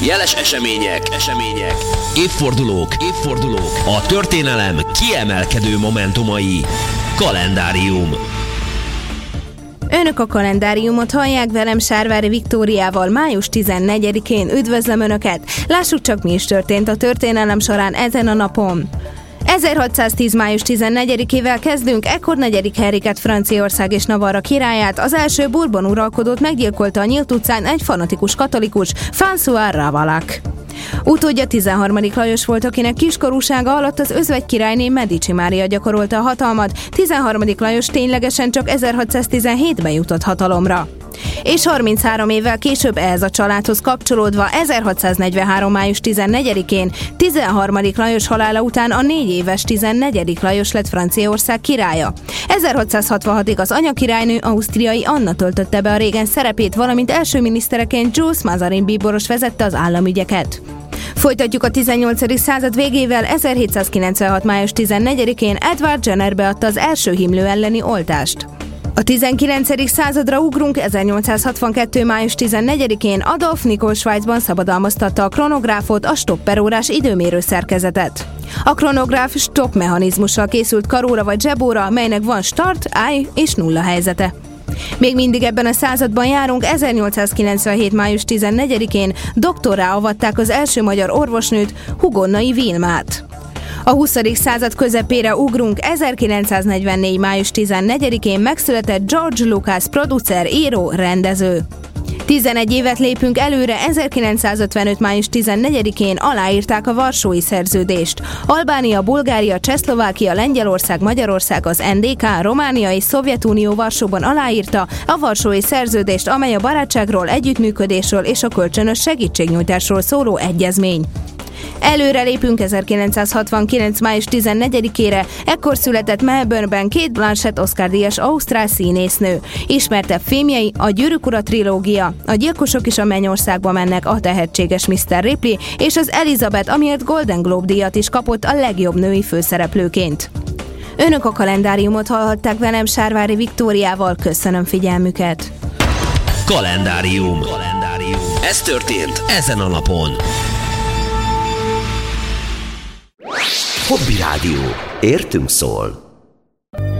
jeles események, évfordulók, a történelem kiemelkedő momentumai. Kalendárium. Önök a kalendáriumot hallják, velem Sárvári Viktóriával május 14-én. Üdvözlöm Önöket! Lássuk csak, mi is történt a történelem során ezen a napon. 1610. május 14-ével kezdünk. Ekkor 4. Henriket, Franciaország és Navarra királyát, az első Bourbon uralkodót meggyilkolta a nyílt utcán egy fanatikus katolikus, François Ravaillac. Utódja 13. Lajos volt, akinek kiskorúsága alatt az özvegy királyné Medici Mária gyakorolta a hatalmat. 13. Lajos ténylegesen csak 1617-ben jutott hatalomra. És 33 évvel később ehhez a családhoz kapcsolódva 1643. május 14-én 13. Lajos halála után a 4 éves 14. Lajos lett Franciaország királya. 1666-ig az anyakirálynő, ausztriai Anna töltötte be a régen szerepét, valamint első minisztereként Jules Mazarin bíboros vezette az államügyeket. Folytatjuk a 18. század végével. 1796. május 14-én Edward Jenner beadta az első himlő elleni oltást. A 19. századra ugrunk. 1862. május 14-én Adolf Nikol Svájcban szabadalmaztatta a kronográfot, a stopperórás időmérő szerkezetet. A kronográf stop mechanizmussal készült karóra vagy zsebóra, melynek van start, állj és nulla helyzete. Még mindig ebben a században járunk. 1897. május 14-én doktorrá avatták az első magyar orvosnőt, Hugonnai Vilmát. A 20. század közepére ugrunk. 1944. május 14-én megszületett George Lucas, producer, író, rendező. 11 évet lépünk előre. 1955. május 14-én aláírták a Varsói Szerződést. Albánia, Bulgária, Csehszlovákia, Lengyelország, Magyarország, az NDK, Románia és Szovjetunió Varsóban aláírta a Varsói Szerződést, amely a barátságról, együttműködésről és a kölcsönös segítségnyújtásról szóló egyezmény. Előre lépünk 1969. május 14-ére, ekkor született Melbourneben Cate Blanchett Oscar-díjas ausztrál színésznő. Ismertebb filmjei a Gyűrűk ura trilógia, a Gyilkosok is a Mennyországba mennek, a tehetséges Mr. Ripley és az Elizabeth, amiért Golden Globe-díjat is kapott a legjobb női főszereplőként. Önök a kalendáriumot hallhatták, velem Sárvári Viktóriával. Köszönöm figyelmüket! Kalendárium. Ez történt ezen a napon. Hobby Rádió. Értünk szól.